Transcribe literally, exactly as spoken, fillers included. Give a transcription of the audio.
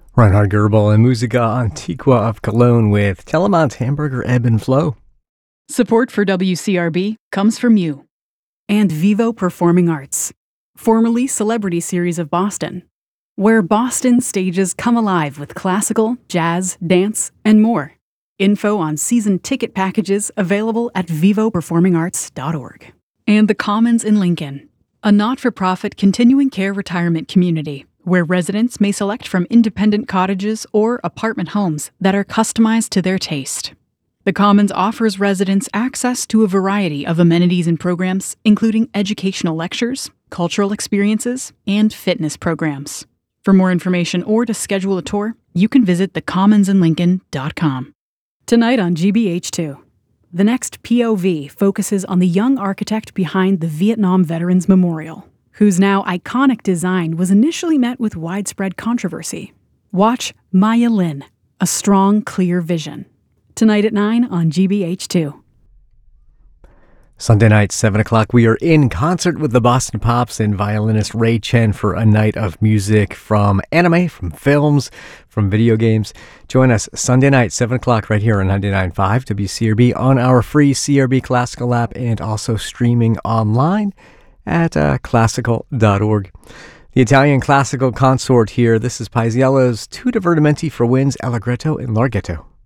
Reinhard Goebel and Musica Antiqua of Cologne with Telemann's Hamburger Ebb and Flow. Support for W C R B comes from you. And Vivo Performing Arts, formerly Celebrity Series of Boston, where Boston stages come alive with classical, jazz, dance, and more. Info on season ticket packages available at vivo performing arts dot org. And The Commons in Lincoln, a not-for-profit continuing care retirement community where residents may select from independent cottages or apartment homes that are customized to their taste. The Commons offers residents access to a variety of amenities and programs, including educational lectures, cultural experiences, and fitness programs. For more information or to schedule a tour, you can visit the commons in lincoln dot com. Tonight on G B H two, the next P O V focuses on the young architect behind the Vietnam Veterans Memorial, whose now iconic design was initially met with widespread controversy. Watch Maya Lin, A Strong, Clear Vision. Tonight at nine on G B H two. Sunday night, seven o'clock, we are in concert with the Boston Pops and violinist Ray Chen for a night of music from anime, from films, from video games. Join us Sunday night, seven o'clock, right here on ninety-nine point five W C R B on our free C R B Classical app and also streaming online at uh, classical dot org. The Italian classical consort here. This is Paisiello's Tu divertimenti for winds Allegretto and Larghetto.